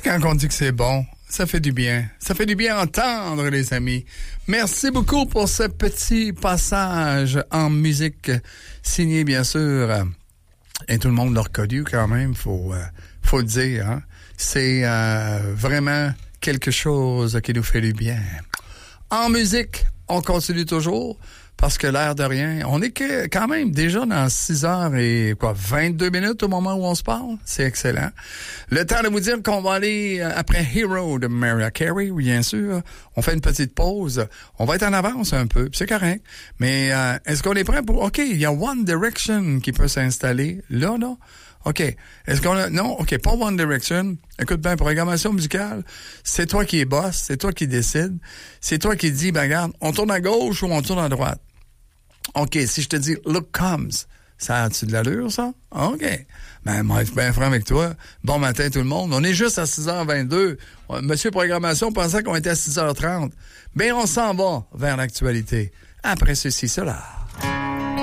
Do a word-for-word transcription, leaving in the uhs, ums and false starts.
quand on dit que c'est bon, ça fait du bien. Ça fait du bien entendre, les amis. Merci beaucoup pour ce petit passage en musique, signé, bien sûr. Et tout le monde l'a reconnu quand même, faut, euh, faut le dire. Hein? C'est euh, vraiment quelque chose qui nous fait du bien. En musique, on continue toujours. Parce que l'air de rien, on est que, quand même déjà dans six heures et quoi, vingt-deux minutes au moment où on se parle. C'est excellent. Le temps de vous dire qu'on va aller après Hero de Mariah Carey, bien sûr. On fait une petite pause. On va être en avance un peu, c'est correct. Mais euh, est-ce qu'on est prêt pour... OK, il y a One Direction qui peut s'installer. Là, là. OK. Est-ce qu'on a... Non, OK, pas One Direction. Écoute bien, programmation musicale, c'est toi qui es boss, c'est toi qui décides. C'est toi qui dis, ben regarde, on tourne à gauche ou on tourne à droite. OK, si je te dis « Look Comes », ça a-tu de l'allure, ça? OK. Ben, moi, je suis bien franc avec toi. Bon matin, tout le monde. On est juste à six heures vingt-deux. Monsieur Programmation pensait qu'on était à six heures trente. Ben, on s'en va vers l'actualité. Après ceci, cela...